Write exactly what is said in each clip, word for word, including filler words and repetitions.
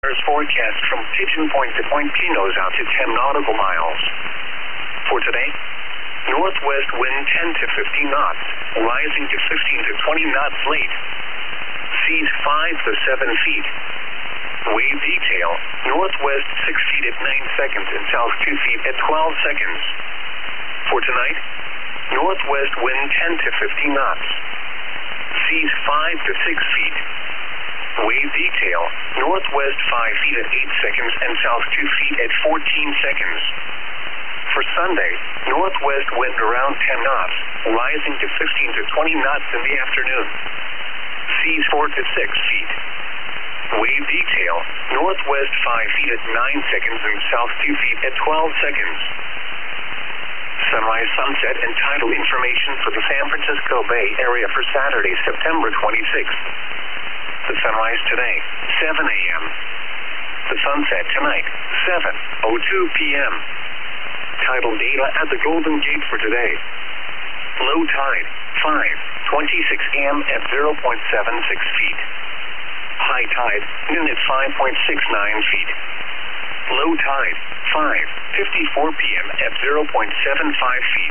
waters forecast from Pigeon Point to Point Pinos out to ten nautical miles. For today, northwest wind ten to fifteen knots, rising to fifteen to twenty knots late. Seas five to seven feet. Wave detail, northwest six feet at nine seconds and south two feet at twelve seconds. For tonight, northwest wind ten to fifteen knots. Seas five to six feet. Wave detail, northwest five feet at eight seconds and south two feet at fourteen seconds. For Sunday, northwest wind around ten knots, rising to fifteen to twenty knots in the afternoon. Seas four to six feet. Wave detail, northwest five feet at nine seconds and south two feet at twelve seconds. Sunrise, sunset, and tidal information for the San Francisco Bay Area for Saturday, September twenty-sixth. The sunrise today, seven a m The sunset tonight, seven oh two p m Tidal data at the Golden Gate for today. Low tide, five twenty-six a m at zero point seven six feet. High tide, noon at five point six nine feet. Low tide, five fifty-four p m at zero point seven five feet.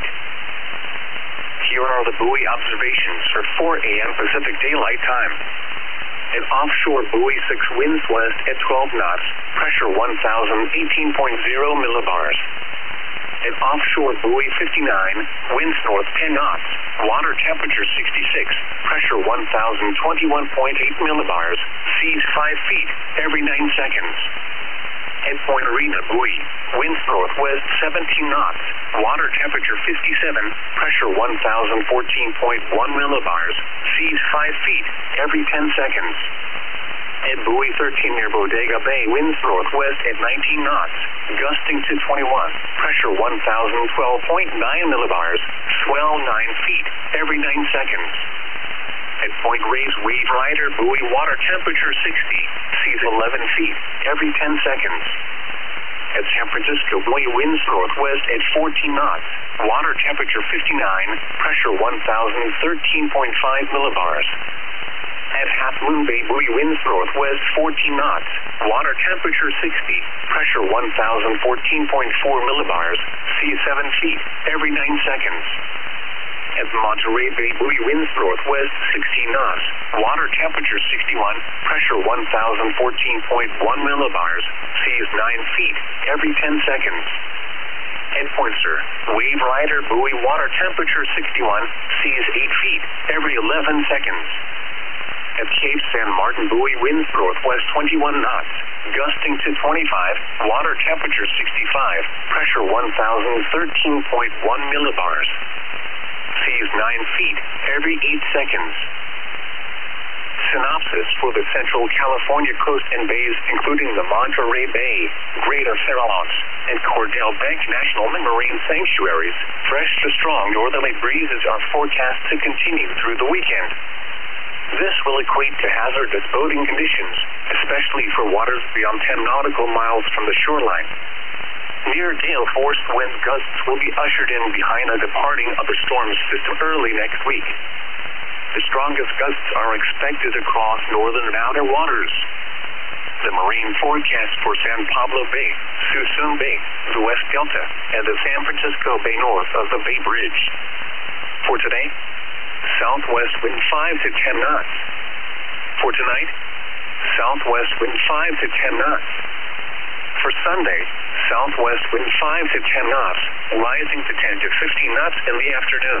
Here are the buoy observations for four a m Pacific Daylight Time. An offshore buoy six winds west at twelve knots, pressure one thousand eighteen point zero millibars. An offshore buoy fifty-nine, winds north ten knots, water temperature sixty-six, pressure one thousand twenty-one point eight millibars, seas five feet every nine seconds. At Point Arena buoy, winds northwest seventeen knots, water temperature fifty-seven, pressure one thousand fourteen point one millibars, seas five feet every ten seconds. At buoy thirteen near Bodega Bay, winds northwest at nineteen knots, gusting to twenty-one, pressure one thousand twelve point nine millibars, swell nine feet every nine seconds. At Point Reyes Wave Rider buoy, water temperature sixty, seas eleven feet every ten seconds. At San Francisco buoy, winds northwest at fourteen knots, water temperature fifty-nine, pressure one thousand thirteen point five millibars. At Half Moon Bay buoy, winds northwest fourteen knots, water temperature sixty, pressure one thousand fourteen point four millibars, seas seven feet every nine seconds. At Monterey Bay buoy, winds northwest sixteen knots, water temperature sixty-one, pressure one thousand fourteen point one millibars, seas nine feet every ten seconds. At Pointer Wave Rider buoy, water temperature sixty-one, seas eight feet every eleven seconds. At Cape San Martin buoy, winds northwest twenty-one knots, gusting to twenty-five, water temperature sixty-five, pressure one thousand thirteen point one millibars. Seas nine feet every eight seconds. Synopsis for the Central California coast and bays, including the Monterey Bay, Greater Farallones, and Cordell Bank National Marine Sanctuaries. Fresh to strong northerly breezes are forecast to continue through the weekend. This will equate to hazardous boating conditions, especially for waters beyond ten nautical miles from the shoreline. Near gale force wind gusts will be ushered in behind a departing upper storm system early next week. The strongest gusts are expected across northern and outer waters. The marine forecast for San Pablo Bay, Suisun Bay, the West Delta, and the San Francisco Bay north of the Bay Bridge. For today, southwest wind five to ten knots. For tonight, southwest wind five to ten knots. For Sunday, southwest wind five to ten knots, rising to ten to fifteen knots in the afternoon.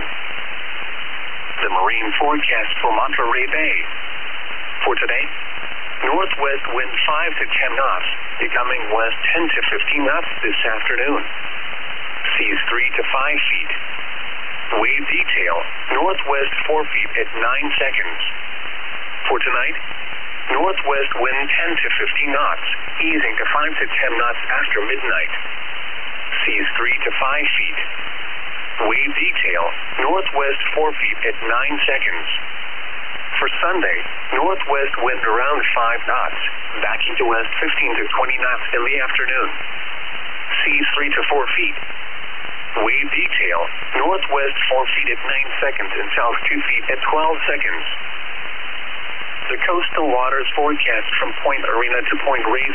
The marine forecast for Monterey Bay. For today, northwest wind five to ten knots, becoming west ten to fifteen knots this afternoon. Seas three to five feet. Wave detail, northwest four feet at nine seconds. For tonight, northwest wind ten to fifteen knots, easing to five to ten knots after midnight. Seas three to five feet. Wave detail, northwest four feet at nine seconds. For Sunday, northwest wind around five knots, backing to west fifteen to twenty knots in the afternoon. Seas three to four feet. Wave detail, northwest four feet at nine seconds and south two feet at twelve seconds. The coastal waters forecast from Point Arena to Point Reyes